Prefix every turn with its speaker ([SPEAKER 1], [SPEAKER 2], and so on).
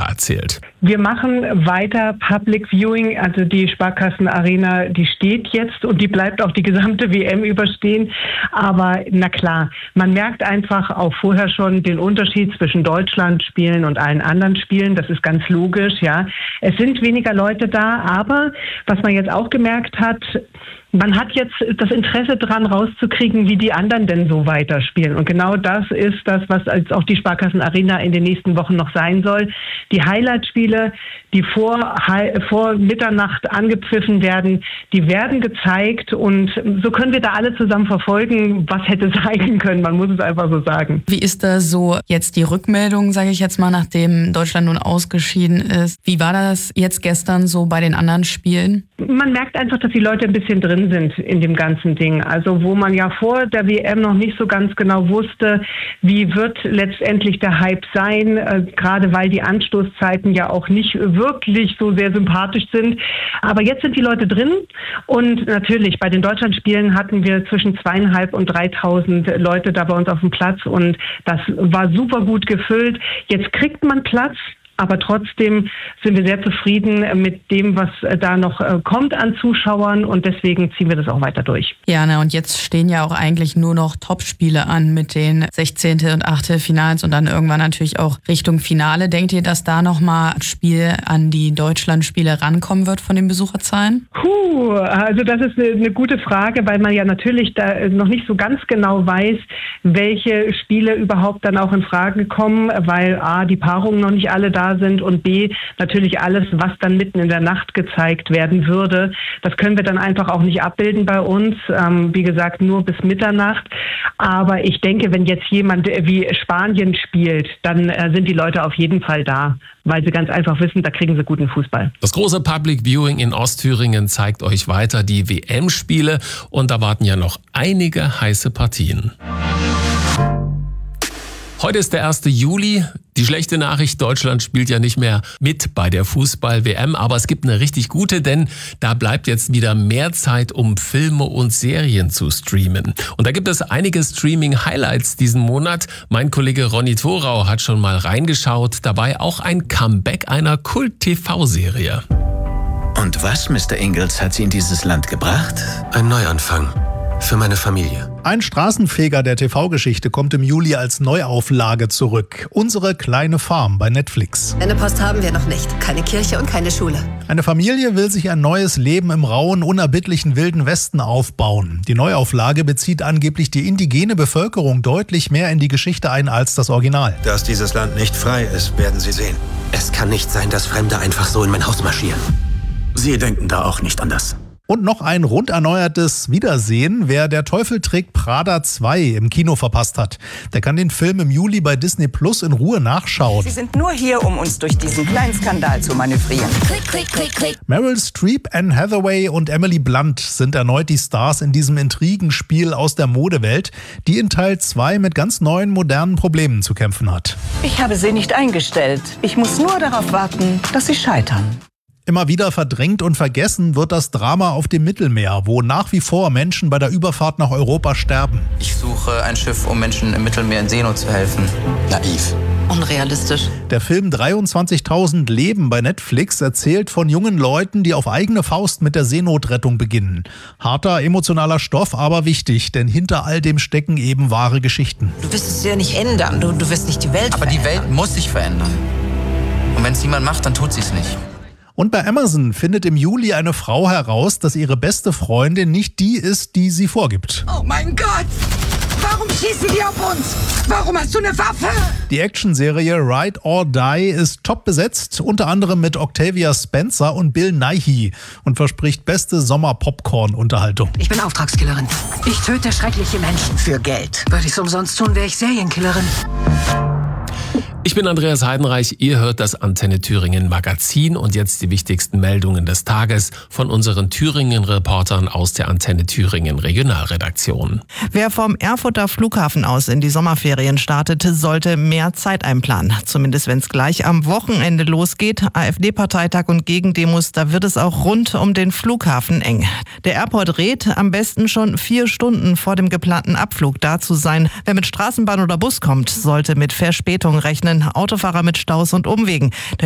[SPEAKER 1] erzählt.
[SPEAKER 2] Wir machen weiter Public Viewing, also die Sparkassen-Arena, die steht jetzt und die bleibt auch die gesamte WM überstehen. Aber na klar, man merkt einfach auch vorher schon den Unterschied zwischen Deutschland-Spielen und allen anderen Spielen. Das ist ganz logisch, ja. Es sind weniger Leute da, aber was man jetzt auch gemerkt hat, man hat jetzt das Interesse dran, rauszukriegen, wie die anderen denn so weiterspielen. Und genau das ist das, was als auch die Sparkassen-Arena in den nächsten Wochen noch sein soll. Die Highlight-Spiele, die vor Mitternacht angepfiffen werden, die werden gezeigt. Und so können wir da alle zusammen verfolgen, was hätte sein können. Man muss es einfach so sagen.
[SPEAKER 3] Wie ist da so jetzt die Rückmeldung, sage ich jetzt mal, nachdem Deutschland nun ausgeschieden ist? Wie war das jetzt gestern so bei den anderen Spielen?
[SPEAKER 2] Man merkt einfach, dass die Leute ein bisschen drin sind in dem ganzen Ding. Also wo man ja vor der WM noch nicht so ganz genau wusste, wie wird letztendlich der Hype sein, gerade weil die Anstoßzeiten ja auch nicht wirklich so sehr sympathisch sind. Aber jetzt sind die Leute drin und natürlich bei den Deutschlandspielen hatten wir zwischen 2.500 und 3.000 Leute da bei uns auf dem Platz und das war super gut gefüllt. Jetzt kriegt man Platz. Aber trotzdem sind wir sehr zufrieden mit dem, was da noch kommt an Zuschauern und deswegen ziehen wir das auch weiter durch.
[SPEAKER 3] Ja, und jetzt stehen ja auch eigentlich nur noch Topspiele an mit den 16. und 8. Finals und dann irgendwann natürlich auch Richtung Finale. Denkt ihr, dass da nochmal ein Spiel an die Deutschlandspiele rankommen wird von den Besucherzahlen?
[SPEAKER 2] Also das ist eine gute Frage, weil man ja natürlich da noch nicht so ganz genau weiß, welche Spiele überhaupt dann auch in Frage kommen, weil A, die Paarungen noch nicht alle da sind und B, natürlich alles, was dann mitten in der Nacht gezeigt werden würde. Das können wir dann einfach auch nicht abbilden bei uns. Wie gesagt, nur bis Mitternacht. Aber ich denke, wenn jetzt jemand wie Spanien spielt, dann sind die Leute auf jeden Fall da, weil sie ganz einfach wissen, da kriegen sie guten Fußball.
[SPEAKER 1] Das große Public Viewing in Ostthüringen zeigt euch weiter die WM-Spiele und da warten ja noch einige heiße Partien. Heute ist der 1. Juli. Die schlechte Nachricht, Deutschland spielt ja nicht mehr mit bei der Fußball-WM, aber es gibt eine richtig gute, denn da bleibt jetzt wieder mehr Zeit, um Filme und Serien zu streamen. Und da gibt es einige Streaming-Highlights diesen Monat. Mein Kollege Ronny Thorau hat schon mal reingeschaut, dabei auch ein Comeback einer Kult-TV-Serie.
[SPEAKER 4] Und was, Mr. Ingalls, hat Sie in dieses Land gebracht?
[SPEAKER 5] Ein Neuanfang. Für meine Familie.
[SPEAKER 6] Ein Straßenfeger der TV-Geschichte kommt im Juli als Neuauflage zurück. Unsere kleine Farm bei Netflix.
[SPEAKER 7] Eine Post haben wir noch nicht. Keine Kirche und keine Schule.
[SPEAKER 6] Eine Familie will sich ein neues Leben im rauen, unerbittlichen Wilden Westen aufbauen. Die Neuauflage bezieht angeblich die indigene Bevölkerung deutlich mehr in die Geschichte ein als das Original.
[SPEAKER 5] Dass dieses Land nicht frei ist, werden Sie sehen. Es kann nicht sein, dass Fremde einfach so in mein Haus marschieren.
[SPEAKER 4] Sie denken da auch nicht anders.
[SPEAKER 6] Und noch ein rund erneuertes Wiedersehen, wer Der Teufel trägt Prada 2 im Kino verpasst hat. Der kann den Film im Juli bei Disney Plus in Ruhe nachschauen.
[SPEAKER 8] Sie sind nur hier, um uns durch diesen kleinen Skandal zu manövrieren.
[SPEAKER 7] Klick, klick, klick, klick.
[SPEAKER 6] Meryl Streep, Anne Hathaway und Emily Blunt sind erneut die Stars in diesem Intrigenspiel aus der Modewelt, die in Teil 2 mit ganz neuen, modernen Problemen zu kämpfen hat.
[SPEAKER 8] Ich habe sie nicht eingestellt. Ich muss nur darauf warten, dass sie scheitern.
[SPEAKER 6] Immer wieder verdrängt und vergessen wird das Drama auf dem Mittelmeer, wo nach wie vor Menschen bei der Überfahrt nach Europa sterben.
[SPEAKER 9] Ich suche ein Schiff, um Menschen im Mittelmeer in Seenot zu helfen.
[SPEAKER 5] Naiv.
[SPEAKER 7] Unrealistisch.
[SPEAKER 6] Der Film 23.000 Leben bei Netflix erzählt von jungen Leuten, die auf eigene Faust mit der Seenotrettung beginnen. Harter, emotionaler Stoff, aber wichtig, denn hinter all dem stecken eben wahre Geschichten.
[SPEAKER 7] Du wirst es ja nicht ändern. Du wirst nicht die Welt
[SPEAKER 9] Aber
[SPEAKER 7] verändern.
[SPEAKER 9] die Welt muss sich verändern. Und wenn es niemand macht, dann tut sie es nicht.
[SPEAKER 6] Und bei Amazon findet im Juli eine Frau heraus, dass ihre beste Freundin nicht die ist, die sie vorgibt.
[SPEAKER 8] Oh mein Gott! Warum schießen die auf uns? Warum hast du eine Waffe?
[SPEAKER 6] Die Actionserie Ride or Die ist top besetzt, unter anderem mit Octavia Spencer und Bill Nighy und verspricht beste Sommer-Popcorn-Unterhaltung.
[SPEAKER 7] Ich bin Auftragskillerin. Ich töte schreckliche Menschen für Geld. Würde ich es umsonst tun, wäre ich Serienkillerin.
[SPEAKER 1] Ich bin Andreas Heidenreich, ihr hört das Antenne Thüringen Magazin und jetzt die wichtigsten Meldungen des Tages von unseren Thüringen-Reportern aus der Antenne Thüringen Regionalredaktion.
[SPEAKER 10] Wer vom Erfurter Flughafen aus in die Sommerferien startet, sollte mehr Zeit einplanen. Zumindest wenn es gleich am Wochenende losgeht. AfD-Parteitag und Gegendemos, da wird es auch rund um den Flughafen eng. Der Airport rät, am besten schon 4 Stunden vor dem geplanten Abflug da zu sein. Wer mit Straßenbahn oder Bus kommt, sollte mit Verspätung rechnen. Autofahrer mit Staus und Umwegen.